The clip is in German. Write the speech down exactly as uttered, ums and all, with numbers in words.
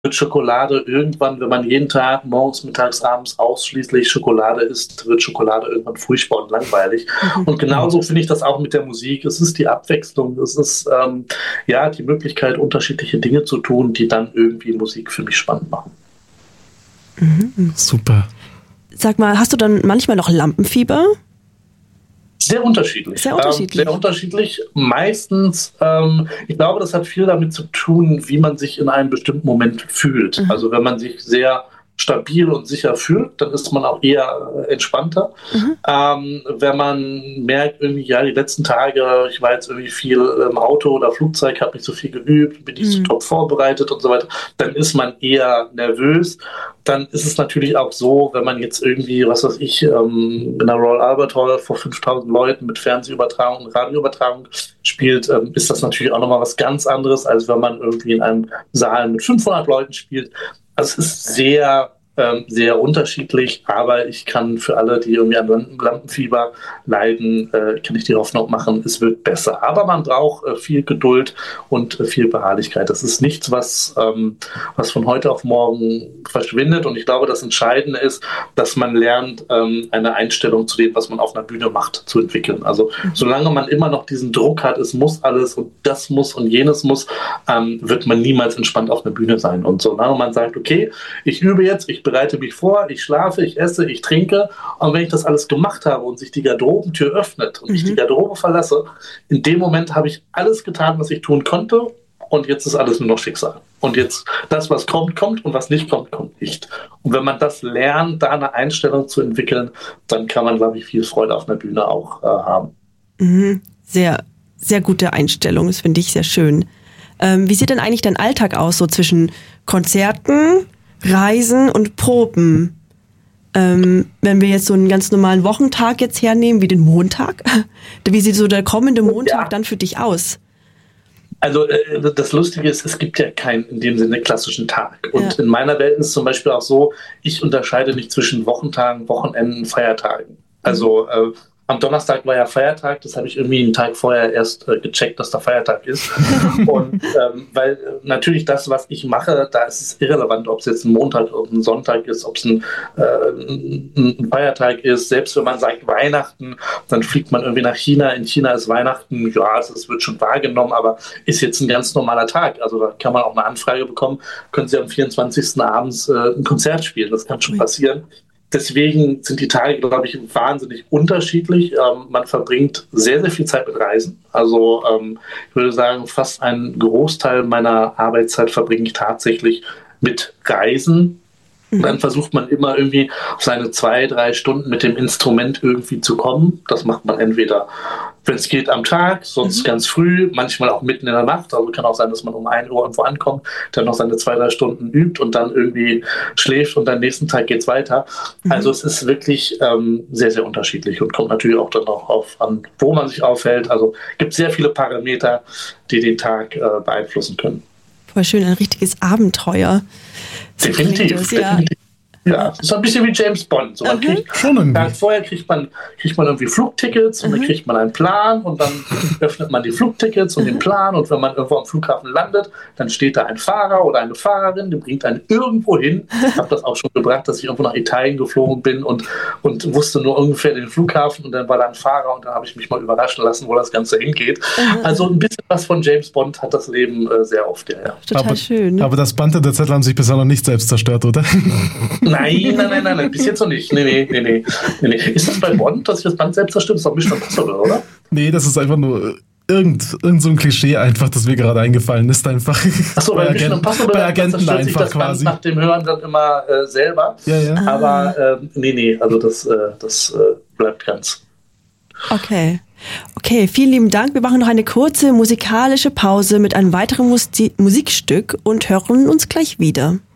wird Schokolade irgendwann, wenn man jeden Tag morgens, mittags, abends ausschließlich Schokolade isst, wird Schokolade irgendwann furchtbar und langweilig. Mhm. Und genauso finde ich das auch mit der Musik. Es ist die Abwechslung, es ist ähm, ja die Möglichkeit, unterschiedliche Dinge zu tun, die dann irgendwie Musik für mich spannend machen. Mhm. Super. Sag mal, hast du dann manchmal noch Lampenfieber? Sehr unterschiedlich. Sehr unterschiedlich. Ähm, sehr unterschiedlich. Meistens, ähm, ich glaube, das hat viel damit zu tun, wie man sich in einem bestimmten Moment fühlt. Mhm. Also wenn man sich sehr stabil und sicher fühlt, dann ist man auch eher entspannter. Mhm. Ähm, wenn man merkt, irgendwie, ja, die letzten Tage, ich war jetzt irgendwie viel im Auto oder Flugzeug, habe nicht so viel geübt, bin nicht mhm. so top vorbereitet und so weiter, dann ist man eher nervös. Dann ist es natürlich auch so, wenn man jetzt irgendwie, was weiß ich, ähm, in der Royal Albert Hall vor fünftausend Leuten mit Fernsehübertragung und Radioübertragung spielt, ähm, ist das natürlich auch nochmal was ganz anderes, als wenn man irgendwie in einem Saal mit fünfhundert Leuten spielt. Also es ist sehr, ähm, sehr unterschiedlich, aber ich kann für alle, die irgendwie an Lampenfieber leiden, äh, kann ich die Hoffnung machen, es wird besser. Aber man braucht äh, viel Geduld und äh, viel Beharrlichkeit. Das ist nichts, was, ähm, was von heute auf morgen verschwindet. Und ich glaube, das Entscheidende ist, dass man lernt, ähm, eine Einstellung zu dem, was man auf einer Bühne macht, zu entwickeln. Also mhm. solange man immer noch diesen Druck hat, es muss alles und das muss und jenes muss, ähm, wird man niemals entspannt auf einer Bühne sein. Und solange man sagt, okay, ich übe jetzt, ich bereite mich vor, ich schlafe, ich esse, ich trinke. Und wenn ich das alles gemacht habe und sich die Garderobentür öffnet und mhm. ich die Garderobe verlasse, in dem Moment habe ich alles getan, was ich tun konnte. Und jetzt ist alles nur noch Schicksal. Und jetzt das, was kommt, kommt und was nicht kommt, kommt nicht. Und wenn man das lernt, da eine Einstellung zu entwickeln, dann kann man, glaube ich, viel Freude auf einer Bühne auch äh, haben. Mhm. Sehr, sehr gute Einstellung. Das finde ich sehr schön. Ähm, wie sieht denn eigentlich dein Alltag aus, so zwischen Konzerten, Reisen und Proben? Ähm, wenn wir jetzt so einen ganz normalen Wochentag jetzt hernehmen, wie den Montag, wie sieht so der kommende Montag ja. dann für dich aus? Also äh, das Lustige ist, es gibt ja keinen in dem Sinne klassischen Tag. Und ja. in meiner Welt ist es zum Beispiel auch so, ich unterscheide nicht zwischen Wochentagen, Wochenenden, Feiertagen. Also äh, am Donnerstag war ja Feiertag, das habe ich irgendwie einen Tag vorher erst äh, gecheckt, dass da Feiertag ist. Und ähm, weil äh, natürlich das, was ich mache, da ist es irrelevant, ob es jetzt ein Montag oder ein Sonntag ist, ob es ein, äh, ein Feiertag ist. Selbst wenn man sagt Weihnachten, dann fliegt man irgendwie nach China. In China ist Weihnachten, ja, es wird schon wahrgenommen, aber ist jetzt ein ganz normaler Tag. Also da kann man auch eine Anfrage bekommen, können Sie am vierundzwanzigsten abends äh, ein Konzert spielen. Das kann schon passieren. Deswegen sind die Tage, glaube ich, wahnsinnig unterschiedlich. Ähm, man verbringt sehr, sehr viel Zeit mit Reisen. Also ähm, ich würde sagen, fast einen Großteil meiner Arbeitszeit verbringe ich tatsächlich mit Reisen. Und dann versucht man immer irgendwie auf seine zwei, drei Stunden mit dem Instrument irgendwie zu kommen. Das macht man entweder, wenn es geht, am Tag, sonst mhm. ganz früh, manchmal auch mitten in der Nacht. Also kann auch sein, dass man um ein Uhr irgendwo ankommt, dann noch seine zwei, drei Stunden übt und dann irgendwie schläft und am nächsten Tag geht's weiter. Mhm. Also es ist wirklich ähm, sehr, sehr unterschiedlich und kommt natürlich auch dann noch auf an, wo man sich aufhält. Also gibt sehr viele Parameter, die den Tag äh, beeinflussen können. Voll schön, ein richtiges Abenteuer. So definitiv, das, ja. definitiv. Ja, das ist ein bisschen wie James Bond. So, man mhm. kriegt, schon ja, vorher kriegt man, kriegt man irgendwie Flugtickets und mhm. dann kriegt man einen Plan und dann öffnet man die Flugtickets und mhm. den Plan und wenn man irgendwo am Flughafen landet, dann steht da ein Fahrer oder eine Fahrerin, die bringt einen irgendwo hin. Ich habe das auch schon gebracht, dass ich irgendwo nach Italien geflogen bin und, und wusste nur ungefähr den Flughafen und dann war da ein Fahrer und dann habe ich mich mal überraschen lassen, wo das Ganze hingeht. Mhm. Also ein bisschen was von James Bond hat das Leben äh, sehr oft. Ja, ja. Total aber, schön. Aber das Band in der Zettel haben sich bisher noch nicht selbst zerstört, oder? Nein, nein, nein, nein, nein, bis jetzt noch nicht. Nee, nee, nee, nee, nee. Ist das bei Bond, dass sich das Band selbst zerstört? Das ist doch Mission Impossible, oder? Nee, das ist einfach nur irgend, irgend so ein Klischee einfach, das mir gerade eingefallen ist. Einfach Achso, bei, bei Mission Impossible, bei Agenten das einfach das quasi. Band nach dem Hören dann immer äh, selber. Ja, ja. Aber äh, nee, nee, also das, äh, das äh, bleibt ganz. Okay. Okay, vielen lieben Dank. Wir machen noch eine kurze musikalische Pause mit einem weiteren Musi- Musikstück und hören uns gleich wieder.